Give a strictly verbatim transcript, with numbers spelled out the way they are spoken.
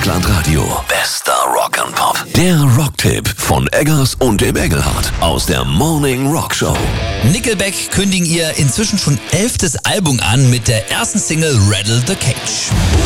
Deutschlandradio. Bester Rock and Pop. Der Rocktipp von Eggers und dem Engelhardt aus der Morning Rock Show. Nickelback kündigen ihr inzwischen schon elftes Album an mit der ersten Single Rattle the Cage.